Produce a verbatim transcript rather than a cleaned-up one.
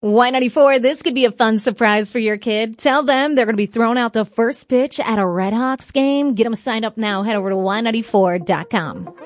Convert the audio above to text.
Y ninety-four, this could be a fun surprise for your kid. Tell them they're going to be throwing out the first pitch at a Red Hawks game. Get them signed up now. Head over to Y ninety-four dot com.